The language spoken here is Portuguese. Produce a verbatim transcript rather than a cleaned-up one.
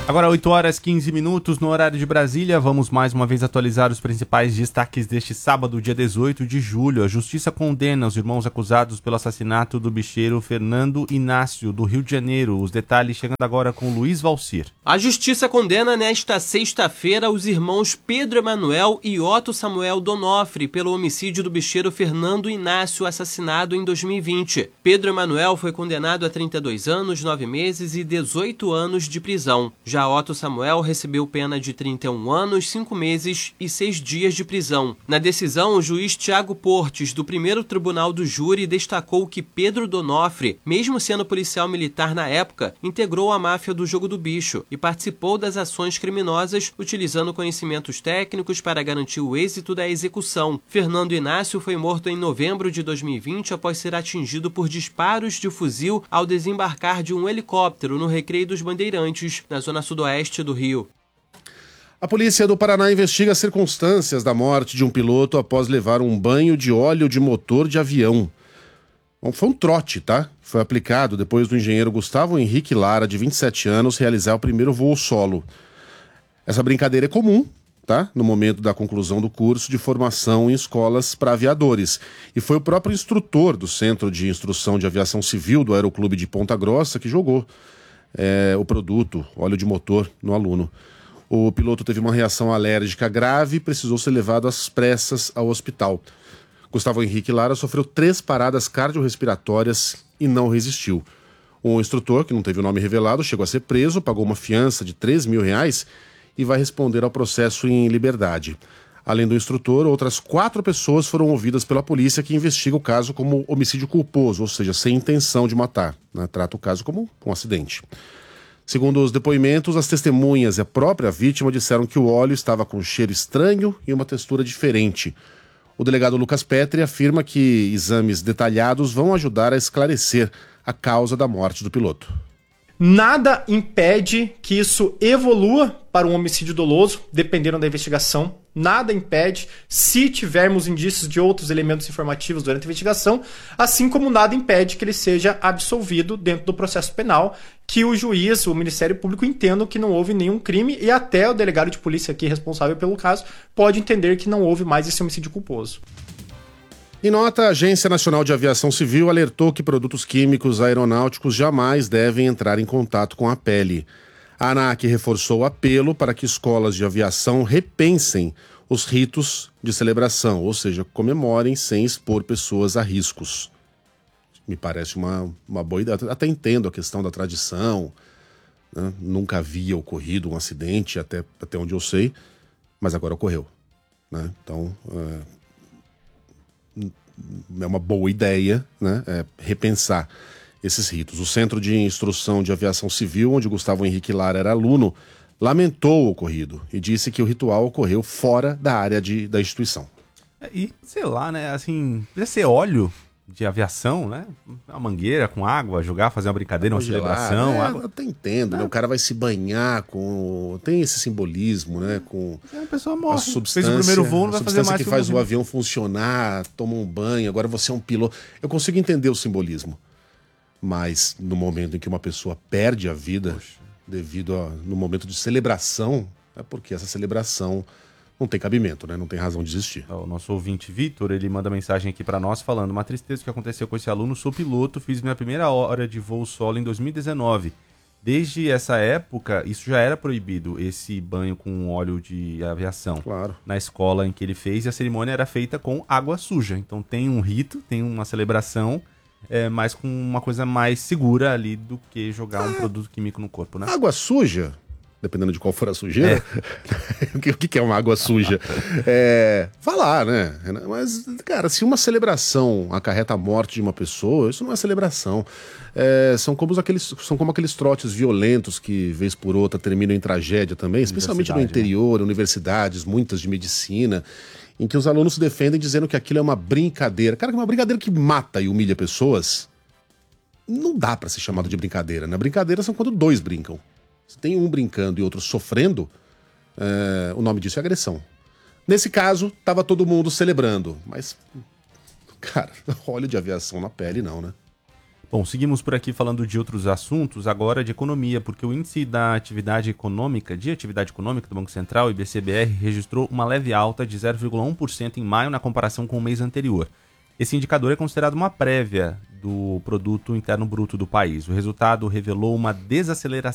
Agora oito horas e quinze minutos no horário de Brasília, vamos mais uma vez atualizar os principais destaques deste sábado, dia dezoito de julho. A Justiça condena os irmãos acusados pelo assassinato do bicheiro Fernando Inácio, do Rio de Janeiro. Os detalhes chegando agora com Luiz Valcir. A Justiça condena nesta sexta-feira os irmãos Pedro Emanuel e Otto Samuel Donofre pelo homicídio do bicheiro Fernando Inácio, assassinado em dois mil e vinte. Pedro Emanuel foi condenado a trinta e dois anos, nove meses e dezoito anos de prisão. Já Otto Samuel recebeu pena de trinta e um anos, cinco meses e seis dias de prisão. Na decisão, o juiz Tiago Portes, do primeiro Tribunal do Júri, destacou que Pedro Donofre, mesmo sendo policial militar na época, integrou a máfia do jogo do bicho e participou das ações criminosas, utilizando conhecimentos técnicos para garantir o êxito da execução. Fernando Inácio foi morto em novembro de dois mil e vinte após ser atingido por disparos de fuzil ao desembarcar de um helicóptero no Recreio dos Bandeirantes, na zona sudoeste do Rio. A polícia do Paraná investiga as circunstâncias da morte de um piloto após levar um banho de óleo de motor de avião. Bom, foi um trote, tá? Foi aplicado depois do engenheiro Gustavo Henrique Lara, de vinte e sete anos, realizar o primeiro voo solo. Essa brincadeira é comum, tá? No momento da conclusão do curso de formação em escolas para aviadores. E foi o próprio instrutor do Centro de Instrução de Aviação Civil do Aeroclube de Ponta Grossa que jogou É, o produto, óleo de motor, no aluno. O piloto teve uma reação alérgica grave e precisou ser levado às pressas ao hospital. Gustavo Henrique Lara sofreu três paradas cardiorrespiratórias e não resistiu. O instrutor, que não teve o nome revelado, chegou a ser preso, pagou uma fiança de três mil reais e vai responder ao processo em liberdade. Além do instrutor, outras quatro pessoas foram ouvidas pela polícia, que investiga o caso como homicídio culposo, ou seja, sem intenção de matar, né? Trata o caso como um acidente. Segundo os depoimentos, as testemunhas e a própria vítima disseram que o óleo estava com um cheiro estranho e uma textura diferente. O delegado Lucas Petri afirma que exames detalhados vão ajudar a esclarecer a causa da morte do piloto. Nada impede que isso evolua para um homicídio doloso, dependendo da investigação. Nada impede, se tivermos indícios de outros elementos informativos durante a investigação, assim como nada impede que ele seja absolvido dentro do processo penal, que o juiz, o Ministério Público, entendam que não houve nenhum crime e até o delegado de polícia aqui responsável pelo caso pode entender que não houve mais esse homicídio culposo. Em nota, a Agência Nacional de Aviação Civil alertou que produtos químicos aeronáuticos jamais devem entrar em contato com a pele. A ANAC reforçou o apelo para que escolas de aviação repensem os ritos de celebração, ou seja, comemorem sem expor pessoas a riscos. Me parece uma, uma boa ideia. Até entendo a questão da tradição, né? Nunca havia ocorrido um acidente, até, até onde eu sei, mas agora ocorreu, né? Então, é... é uma boa ideia, né, é, repensar esses ritos. O Centro de Instrução de Aviação Civil, onde Gustavo Henrique Lara era aluno, lamentou o ocorrido e disse que o ritual ocorreu fora da área de, da instituição. E, sei lá, né, assim, precisa ser óleo de aviação, né? Uma mangueira com água, jogar, fazer uma brincadeira, uma celebração. É, água... Eu até entendo, né? O cara vai se banhar com... Tem esse simbolismo, né? Com a pessoa morre. A substância, Fez o primeiro voo, não vai fazer mais que, que faz o avião funcionar, toma um banho, agora você é um piloto. Eu consigo entender o simbolismo. Mas no momento em que uma pessoa perde a vida, Poxa. devido a... no momento de celebração, é porque essa celebração... não tem cabimento, né? Não tem razão de existir. O nosso ouvinte, Vitor, ele manda mensagem aqui para nós falando: uma tristeza que aconteceu com esse aluno, sou piloto, fiz minha primeira hora de voo solo em dois mil e dezenove. Desde essa época, isso já era proibido, esse banho com óleo de aviação. Claro. Na escola em que ele fez, e a cerimônia era feita com água suja. Então tem um rito, tem uma celebração, é, mas com uma coisa mais segura ali do que jogar ah, um produto químico no corpo, né? Água suja? Dependendo de qual for a sujeira, é. o que é uma água suja? É, falar, né? Mas, cara, se uma celebração acarreta a morte de uma pessoa, isso não é celebração. É, são, como aqueles, são como aqueles trotes violentos que, vez por outra, terminam em tragédia também, especialmente no interior, né? Universidades, muitas de medicina, em que os alunos se defendem dizendo que aquilo é uma brincadeira. Cara, que é uma brincadeira que mata e humilha pessoas, não dá pra ser chamado de brincadeira, né? Brincadeira são quando dois brincam. Se tem um brincando e outro sofrendo, é, o nome disso é agressão. Nesse caso, tava todo mundo celebrando, mas, cara, óleo de aviação na pele não, né? Bom, seguimos por aqui falando de outros assuntos, agora de economia, porque o índice da atividade econômica, de atividade econômica do Banco Central, o I B C B R, registrou uma leve alta de zero vírgula um por cento em maio na comparação com o mês anterior. Esse indicador é considerado uma prévia do produto interno bruto do país. O resultado revelou uma desaceleração